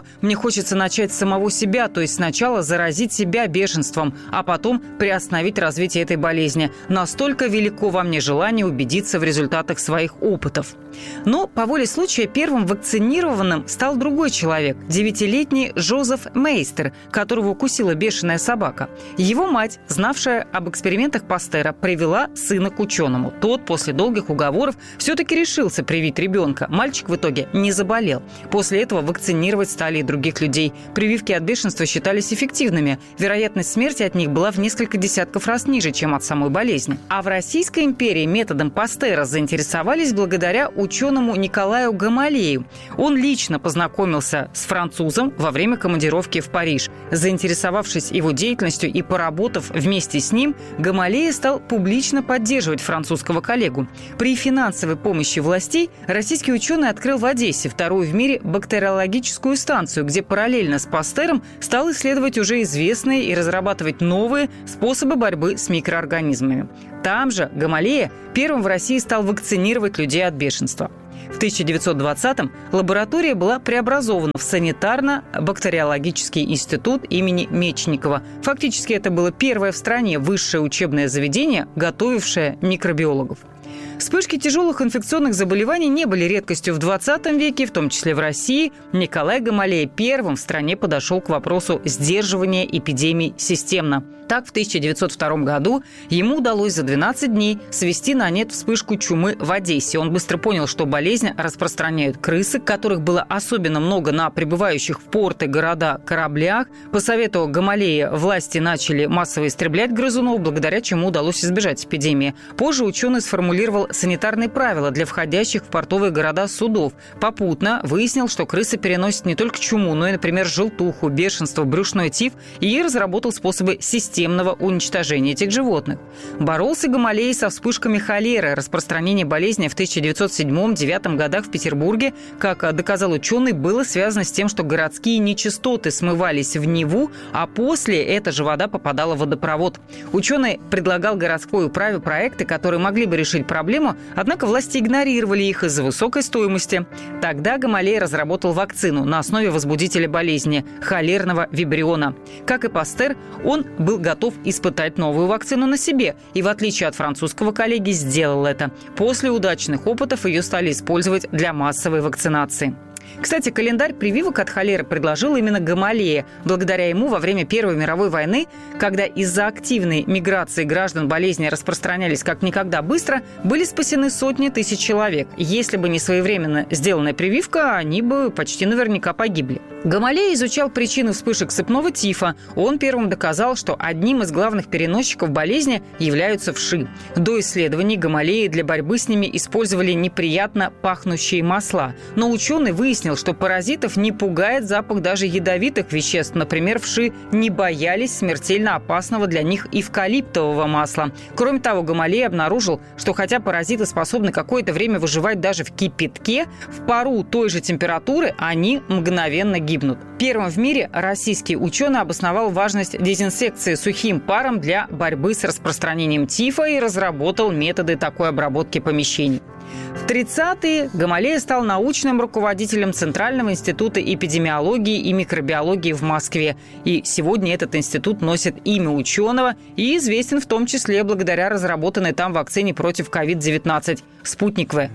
что мне хочется начать с самого себя, то есть сначала заразить себя бешенством, а потом приостановить развитие этой болезни. Настолько велико во мне желание убедиться в результатах своих опытов. Но по воле случая первым вакцинированным стал другой человек, девятилетний Жозеф Мейстер, которого укусила бешеная собака. Его мать, знавшая об экспериментах Пастера, привела сына к ученому. Тот после долгих уговоров все-таки решился привить ребенка. Мальчик в итоге не заболел. После этого вакцинировать стали и других людей. Прививки от бешенства считались эффективными. Вероятность смерти от них была в несколько десятков раз ниже, чем от самой болезни. А в Российской империи методом Пастера заинтересовались благодаря ученому Николаю Гамалею. Он лично познакомился с французом во время командировки в Париж. Заинтересовавшись его деятельностью и поработав вместе с ним, Гамалея стал публично поддерживать французского коллегу. При финансовой помощи властей российский ученый открыл в Одессе вторую в мире бактериологическую станцию, где параллельно с Пастером стал исследовать уже известные и разрабатывать новые способы борьбы с микроорганизмами. Там же Гамалея первым в России стал вакцинировать людей от бешенства. В тысяча девятьсот двадцатом лаборатория была преобразована в санитарно-бактериологический институт имени Мечникова. Фактически это было первое в стране высшее учебное заведение, готовившее микробиологов. Вспышки тяжелых инфекционных заболеваний не были редкостью в двадцатом веке, в том числе в России. Николай Гамалея первым в стране подошел к вопросу сдерживания эпидемий системно. Так, в тысяча девятьсот втором году ему удалось за двенадцать дней свести на нет вспышку чумы в Одессе. Он быстро понял, что болезнь распространяют крысы, которых было особенно много на прибывающих в порты города кораблях. По совету Гамалея власти начали массово истреблять грызунов, благодаря чему удалось избежать эпидемии. Позже ученый сформулировал санитарные правила для входящих в портовые города судов. Попутно выяснил, что крысы переносят не только чуму, но и, например, желтуху, бешенство, брюшной тиф, и разработал способы системного уничтожения этих животных. Боролся Гамалей со вспышками холеры. Распространение болезни в тысяча девятьсот седьмом-девятом годах в Петербурге, как доказал ученый, было связано с тем, что городские нечистоты смывались в Неву, а после эта же вода попадала в водопровод. Ученый предлагал городской управе проекты, которые могли бы решить проблему, однако власти игнорировали их из-за высокой стоимости. Тогда Гамалей разработал вакцину на основе возбудителя болезни – холерного вибриона. Как и Пастер, он был готов испытать новую вакцину на себе и, в отличие от французского коллеги, сделал это. После удачных опытов ее стали использовать для массовой вакцинации. Кстати, календарь прививок от холеры предложил именно Гамалея. Благодаря ему во время Первой мировой войны, когда из-за активной миграции граждан болезни распространялись как никогда быстро, были спасены сотни тысяч человек. Если бы не своевременно сделанная прививка, они бы почти наверняка погибли. Гамалея изучал причины вспышек сыпного тифа. Он первым доказал, что одним из главных переносчиков болезни являются вши. До исследований Гамалеи для борьбы с ними использовали неприятно пахнущие масла. Но ученый выяснил, что паразитов не пугает запах даже ядовитых веществ. Например, вши не боялись смертельно опасного для них эвкалиптового масла. Кроме того, Гамалея обнаружил, что хотя паразиты способны какое-то время выживать даже в кипятке, в пару той же температуры они мгновенно гибнут. Первым в мире российский ученый обосновал важность дезинсекции сухим паром для борьбы с распространением тифа и разработал методы такой обработки помещений. В тридцатые Гамалея стал научным руководителем Центрального института эпидемиологии и микробиологии в Москве. И сегодня этот институт носит имя ученого и известен в том числе благодаря разработанной там вакцине против ковид девятнадцать «Спутник В».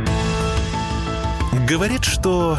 Говорят, что...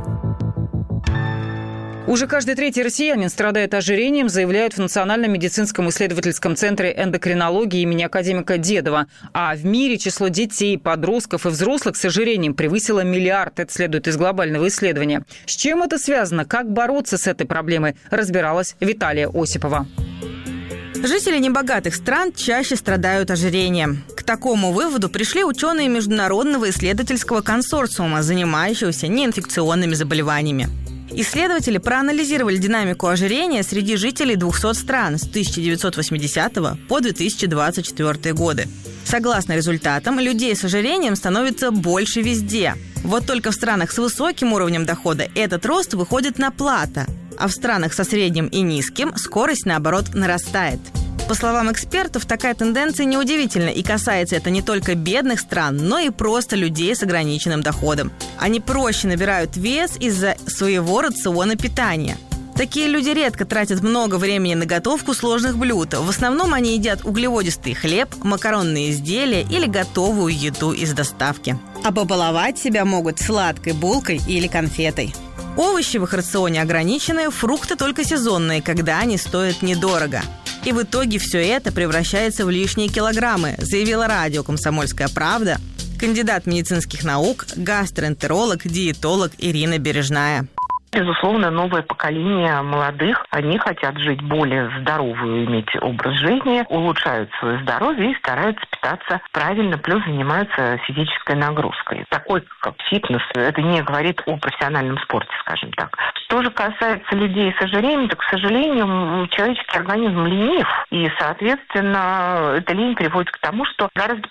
Уже каждый третий россиянин страдает ожирением, заявляют в Национальном медицинском исследовательском центре эндокринологии имени академика Дедова. А в мире число детей, подростков и взрослых с ожирением превысило миллиард. Это следует из глобального исследования. С чем это связано? Как бороться с этой проблемой? Разбиралась Виталия Осипова. Жители небогатых стран чаще страдают ожирением. К такому выводу пришли ученые Международного исследовательского консорциума, занимающегося неинфекционными заболеваниями. Исследователи проанализировали динамику ожирения среди жителей двухсот стран с тысяча девятьсот восьмидесятого по две тысячи двадцать четвёртый годы. Согласно результатам, людей с ожирением становится больше везде. Вот только в странах с высоким уровнем дохода этот рост выходит на плато, а в странах со средним и низким скорость, наоборот, нарастает. По словам экспертов, такая тенденция неудивительна, и касается это не только бедных стран, но и просто людей с ограниченным доходом. Они проще набирают вес из-за своего рациона питания. Такие люди редко тратят много времени на готовку сложных блюд. В основном они едят углеводистый хлеб, макаронные изделия или готовую еду из доставки. А побаловать себя могут сладкой булкой или конфетой. Овощи в их рационе ограничены, фрукты только сезонные, когда они стоят недорого. И в итоге все это превращается в лишние килограммы, заявила радио «Комсомольская правда» кандидат медицинских наук, гастроэнтеролог, диетолог Ирина Бережная. Безусловно, новое поколение молодых, они хотят жить более здоровую, иметь образ жизни, улучшают свое здоровье и стараются питаться правильно, плюс занимаются физической нагрузкой. Такой, как фитнес, это не говорит о профессиональном спорте, скажем так. Что же касается людей с ожирением, то, к сожалению, человеческий организм ленив, и, соответственно, эта лень приводит к тому, что гораздо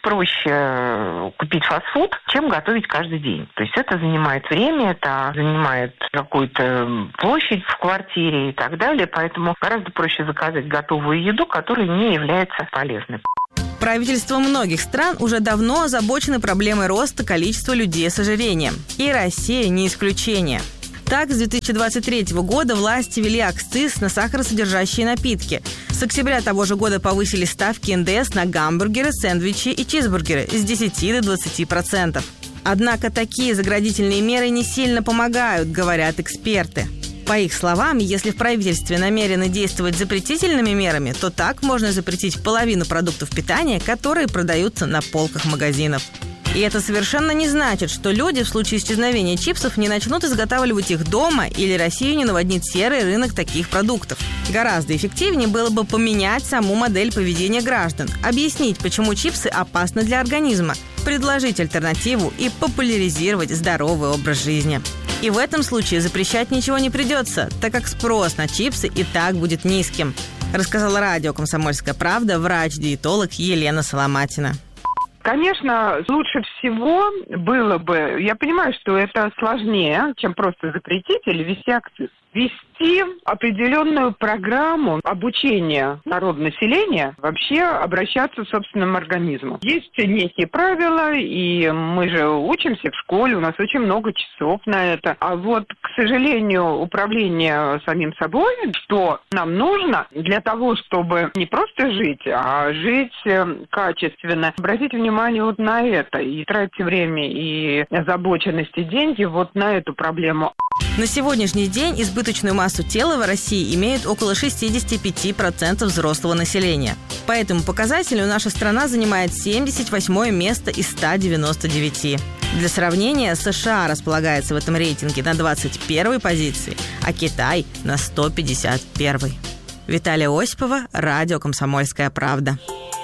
проще купить фастфуд, чем готовить каждый день. То есть это занимает время, это занимает какую-то площадь в квартире и так далее, поэтому гораздо проще заказать готовую еду, которая не является полезной. Правительства многих стран уже давно озабочены проблемой роста количества людей с ожирением. И Россия не исключение. Так, с две тысячи двадцать третьего года власти ввели акциз на сахаросодержащие напитки. С октября того же года повысили ставки эн дэ эс на гамбургеры, сэндвичи и чизбургеры с десяти до двадцати процентов. Однако такие заградительные меры не сильно помогают, говорят эксперты. По их словам, если в правительстве намерены действовать запретительными мерами, то так можно запретить половину продуктов питания, которые продаются на полках магазинов. И это совершенно не значит, что люди в случае исчезновения чипсов не начнут изготавливать их дома или Россию не наводнит серый рынок таких продуктов. Гораздо эффективнее было бы поменять саму модель поведения граждан, объяснить, почему чипсы опасны для организма, предложить альтернативу и популяризировать здоровый образ жизни. И в этом случае запрещать ничего не придется, так как спрос на чипсы и так будет низким, рассказала радио «Комсомольская правда» врач-диетолог Елена Соломатина. Конечно, лучше всего было бы, я понимаю, что это сложнее, чем просто запретить или ввести акциз, ввести определенную программу обучения народного населения вообще обращаться к собственному организму. Есть некие правила, и мы же учимся в школе, у нас очень много часов на это. А вот, к сожалению, управление самим собой, что нам нужно для того, чтобы не просто жить, а жить качественно. Обратите внимание вот на это и тратьте время и озабоченность и деньги вот на эту проблему. На сегодняшний день избыточную массу тела в России имеют около шестьдесят пять процентов взрослого населения. По этому показателю наша страна занимает семьдесят восьмое место из ста девяноста девяти. Для сравнения, США располагается в этом рейтинге на двадцать первой позиции, а Китай на сто пятьдесят первой. Виталия Осипова, радио «Комсомольская правда».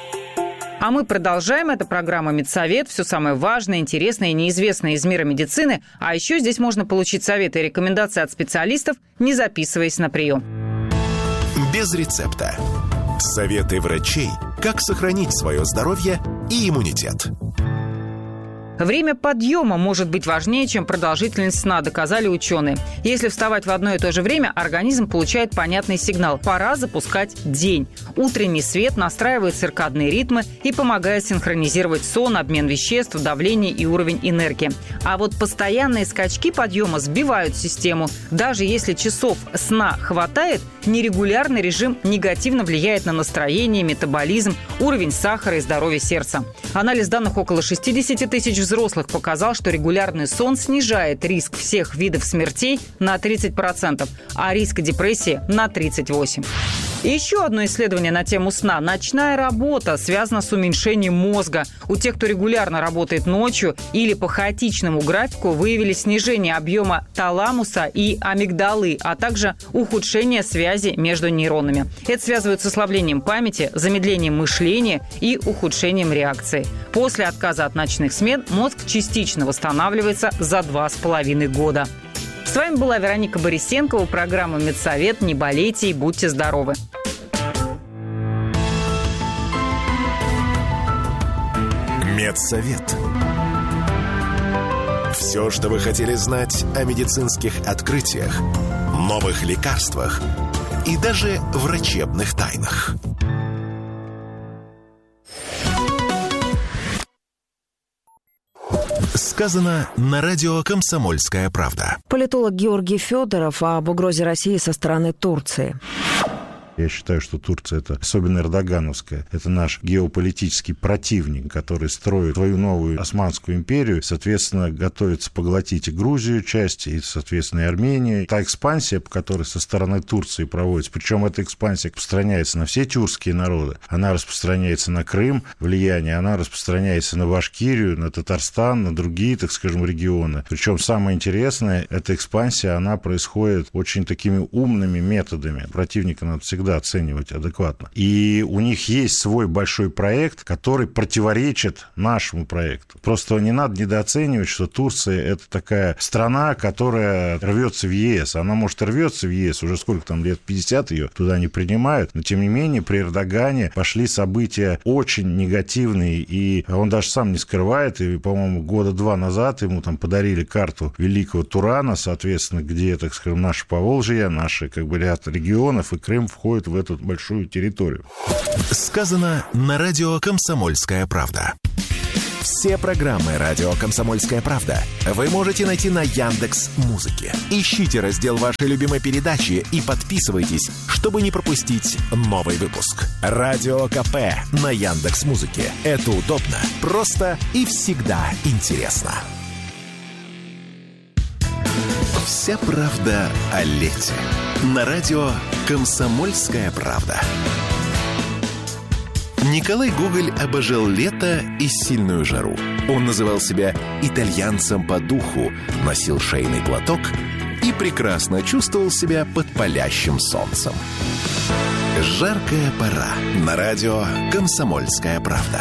А мы продолжаем. Это программа «Медсовет». Все самое важное, интересное и неизвестное из мира медицины. А еще здесь можно получить советы и рекомендации от специалистов, не записываясь на прием. Без рецепта. Советы врачей, как сохранить свое здоровье и иммунитет. Время подъема может быть важнее, чем продолжительность сна, доказали ученые. Если вставать в одно и то же время, организм получает понятный сигнал – пора запускать день. Утренний свет настраивает циркадные ритмы и помогает синхронизировать сон, обмен веществ, давление и уровень энергии. А вот постоянные скачки подъема сбивают систему. Даже если часов сна хватает, нерегулярный режим негативно влияет на настроение, метаболизм, уровень сахара и здоровье сердца. Анализ данных около шестидесяти тысяч взрослых показал, что регулярный сон снижает риск всех видов смертей на тридцать процентов, а риск депрессии на тридцать восемь процентов. И еще одно исследование на тему сна. Ночная работа связана с уменьшением мозга. У тех, кто регулярно работает ночью или по хаотичному графику, выявили снижение объема таламуса и амигдалы, а также ухудшение связи между нейронами. Это связывают с ослаблением памяти, замедлением мышления и ухудшением реакции. После отказа от ночных смен мозг частично восстанавливается за два с половиной года. С вами была Вероника Борисенкова, программа «Медсовет». Не болейте и будьте здоровы. Медсовет. Все, что вы хотели знать о медицинских открытиях, новых лекарствах и даже врачебных тайнах. Сказано на радио «Комсомольская правда». Политолог Георгий Федоров об угрозе России со стороны Турции. Я считаю, что Турция — это особенно эрдогановская. Это наш геополитический противник, который строит свою новую Османскую империю, соответственно, готовится поглотить и Грузию часть, и, соответственно, и Армению. Та экспансия, которая со стороны Турции проводится, причем эта экспансия распространяется на все тюркские народы, она распространяется на Крым, влияние, она распространяется на Башкирию, на Татарстан, на другие, так скажем, регионы. Причем самое интересное, эта экспансия, она происходит очень такими умными методами. Противника надо всегда оценивать адекватно. И у них есть свой большой проект, который противоречит нашему проекту. Просто не надо недооценивать, что Турция — это такая страна, которая рвется в ЕС. Она, может, рвется в ЕС, уже сколько там лет, пятьдесят ее туда не принимают, но, тем не менее, при Эрдогане пошли события очень негативные, и он даже сам не скрывает, и, по-моему, года два назад ему там подарили карту Великого Турана, соответственно, где, так скажем, наше Поволжье, наши, как бы, ряд регионов, и Крым входит в эту большую территорию. Сказано на радио «Комсомольская правда». Все программы радио «Комсомольская правда» вы можете найти на Яндекс.Музыке. Ищите раздел вашей любимой передачи и подписывайтесь, чтобы не пропустить новый выпуск. Радио КП на Яндекс.Музыке. Это удобно, просто и всегда интересно. Вся правда о лете. На радио «Комсомольская правда». Николай Гоголь обожал лето и сильную жару. Он называл себя итальянцем по духу, носил шейный платок и прекрасно чувствовал себя под палящим солнцем. Жаркая пора. На радио «Комсомольская правда».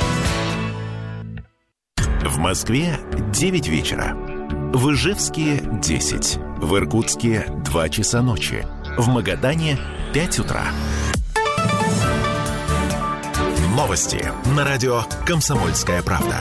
В Москве девять вечера. В Ижевске десять. В Иркутске два часа ночи. В Магадане пять утра. Новости на радио «Комсомольская правда».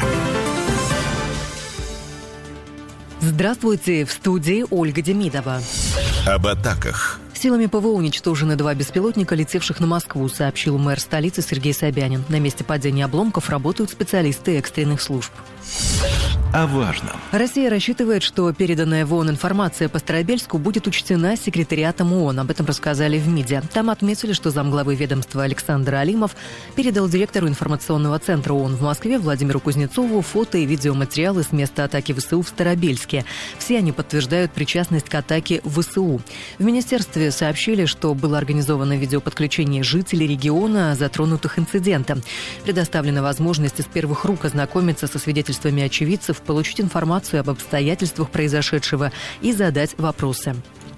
Здравствуйте, в студии Ольга Демидова. Об атаках. Силами ПВО уничтожены два беспилотника, летевших на Москву, сообщил мэр столицы Сергей Собянин. На месте падения обломков работают специалисты экстренных служб. О важном. Россия рассчитывает, что переданная в ООН информация по Старобельску будет учтена секретариатом ООН. Об этом рассказали в МИДе. Там отметили, что замглавы ведомства Александр Алимов передал директору информационного центра ООН в Москве Владимиру Кузнецову фото и видеоматериалы с места атаки ВСУ в Старобельске. Все они подтверждают причастность к атаке ВСУ. В министерстве сообщили, что было организовано видеоподключение жителей региона, затронутых инцидентом. Предоставлена возможность из первых рук ознакомиться со свидетельствами очевидцев, получить информацию об обстоятельствах произошедшего и задать вопросы.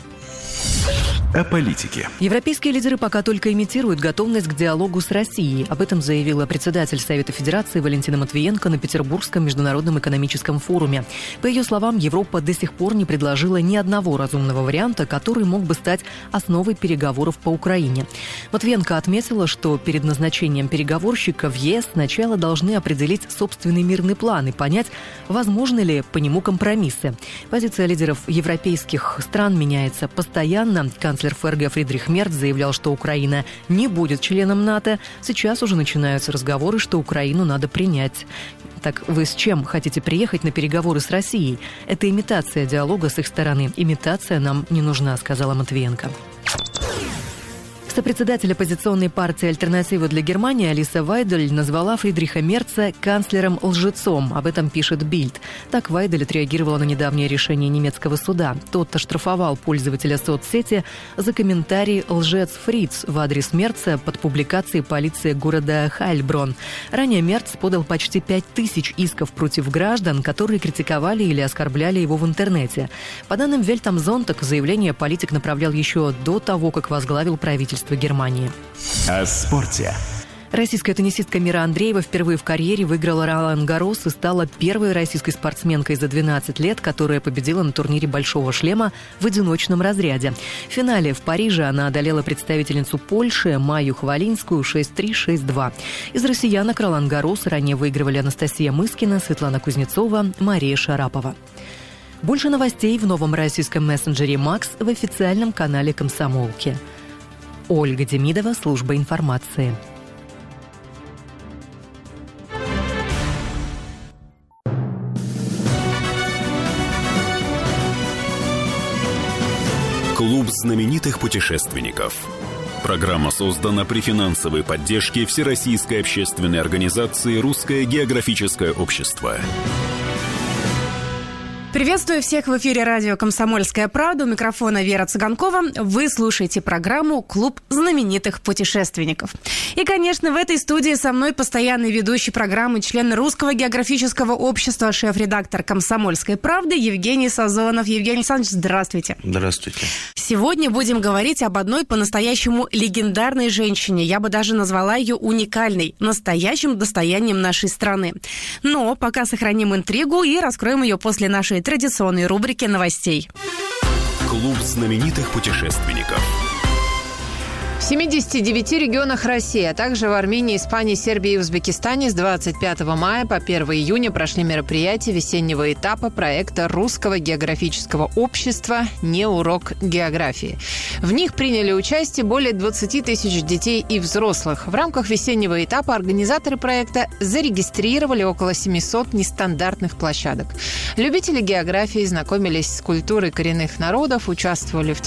О политике. Европейские лидеры пока только имитируют готовность к диалогу с Россией. Об этом заявила председатель Совета Федерации Валентина Матвиенко на Петербургском международном экономическом форуме. По ее словам, Европа до сих пор не предложила ни одного разумного варианта, который мог бы стать основой переговоров по Украине. Матвиенко отметила, что перед назначением переговорщика в ЕС сначала должны определить собственный мирный план и понять, возможны ли по нему компромиссы. Позиция лидеров европейских стран меняется постоянно. Канцлер ФРГ Фридрих Мерц заявлял, что Украина не будет членом НАТО. Сейчас уже начинаются разговоры, что Украину надо принять. Так вы с чем хотите приехать на переговоры с Россией? Это имитация диалога с их стороны. Имитация нам не нужна, сказала Матвиенко. Сопредседатель оппозиционной партии «Альтернатива для Германии» Алиса Вайдель назвала Фридриха Мерца канцлером-лжецом. Об этом пишет Бильд. Так Вайдель отреагировала на недавнее решение немецкого суда. Тот оштрафовал пользователя соцсети за комментарий «Лжец Фриц» в адрес Мерца под публикацией полиции города Хайльброн. Ранее Мерц подал почти пять тысяч исков против граждан, которые критиковали или оскорбляли его в интернете. По данным Welt am Sonntag, заявление политик направлял еще до того, как возглавил правительство Германии. О спорте. Российская теннисистка Мира Андреева впервые в карьере выиграла Ролан-Гаррос и стала первой российской спортсменкой за двенадцать лет, которая победила на турнире «Большого шлема» в одиночном разряде. В финале в Париже она одолела представительницу Польши Майю Хвалинскую шесть три - шесть два. Из россиянок Ролан-Гаррос ранее выигрывали Анастасия Мыскина, Светлана Кузнецова, Мария Шарапова. Больше новостей в новом российском мессенджере «Макс» в официальном канале «Комсомолки». Ольга Демидова, служба информации. Клуб знаменитых путешественников. Программа создана при финансовой поддержке Всероссийской общественной организации «Русское географическое общество». Приветствую всех в эфире радио «Комсомольская правда». У микрофона Вера Цыганкова. Вы слушаете программу «Клуб знаменитых путешественников». И, конечно, в этой студии со мной постоянный ведущий программы, член Русского географического общества, шеф-редактор «Комсомольской правды» Евгений Сазонов. Евгений Александрович, здравствуйте. Здравствуйте. Сегодня будем говорить об одной по-настоящему легендарной женщине. Я бы даже назвала ее уникальной, настоящим достоянием нашей страны. Но пока сохраним интригу и раскроем ее после нашей традиционной рубрики новостей. Клуб знаменитых путешественников. В семидесяти девяти регионах России, а также в Армении, Испании, Сербии и Узбекистане с двадцать пятого мая по первого июня прошли мероприятия весеннего этапа проекта Русского географического общества «Не урок географии». В них приняли участие более двадцати тысяч детей и взрослых. В рамках весеннего этапа организаторы проекта зарегистрировали около семисот нестандартных площадок. Любители географии знакомились с культурой коренных народов, участвовали в